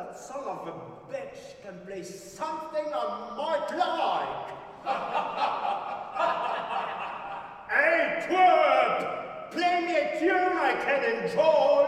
that son of a bitch can play something I might like. Hey, twerp! Play me a tune I can enjoy.